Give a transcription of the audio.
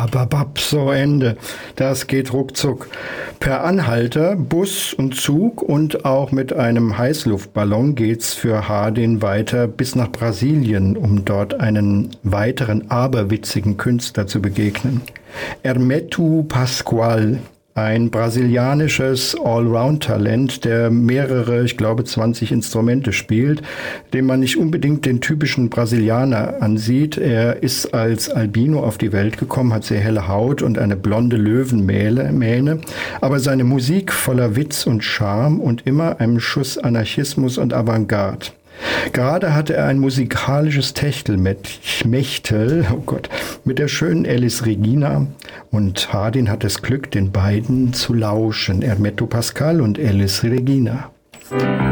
bababab, so Ende. Das geht ruckzuck. Per Anhalter, Bus und Zug und auch mit einem Heißluftballon geht's für Hardin weiter bis nach Brasilien, um dort einen weiteren aberwitzigen Künstler zu begegnen. Hermeto Pascoal, ein brasilianisches Allround-Talent, der mehrere, ich glaube 20 Instrumente spielt, dem man nicht unbedingt den typischen Brasilianer ansieht. Er ist als Albino auf die Welt gekommen, hat sehr helle Haut und eine blonde Löwenmähne, aber seine Musik voller Witz und Charme und immer einem Schuss Anarchismus und Avantgarde. Gerade hatte er ein musikalisches Techtelmechtel, oh Gott, mit der schönen Elis Regina, und Hardin hat das Glück, den beiden zu lauschen, Hermeto Pascoal und Elis Regina.